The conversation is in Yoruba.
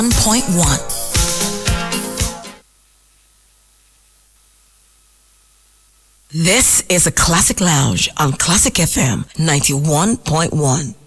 1.1. This is a Classic Lounge on Classic FM 91.1.